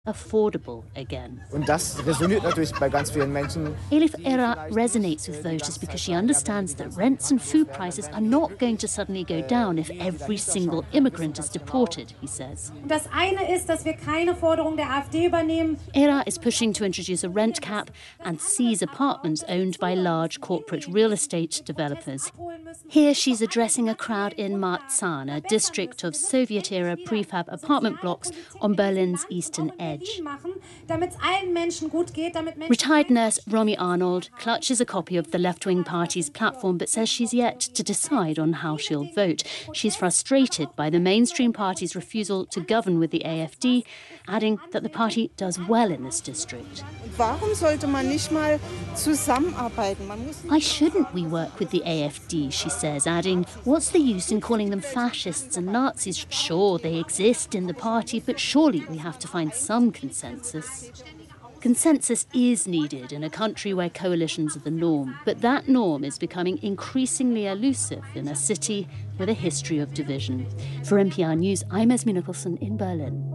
affordable again. Und das resoniert natürlich bei ganz vielen Menschen. Elif Era resonates with voters because she understands that rents and food prices are not going to suddenly go down if every single immigrant is deported, he says. Das eine ist, dass wir keine Forderung der AfD übernehmen. Era is pushing to introduce a rent cap and seize apartments owned by large corporate real estate developers. Here she's addressing a crowd in Marzahn, a district of Soviet-era prefab apartment blocks on Berlin's eastern edge. Retired nurse Romy Arnold clutches a copy of the left-wing party's platform but says she's yet to decide on how she'll vote. She's frustrated by the mainstream party's refusal to govern with the AfD, adding that the party does well in this district. Warum sollte man nicht mal zusammenarbeiten? Why shouldn't we work with the AfD, she says, adding, what's the use in calling them fascists and Nazis? Sure, they exist in the party, but surely we have to find some consensus. Consensus is needed in a country where coalitions are the norm, but that norm is becoming increasingly elusive in a city with a history of division. For NPR News, I'm Esme Nicholson in Berlin.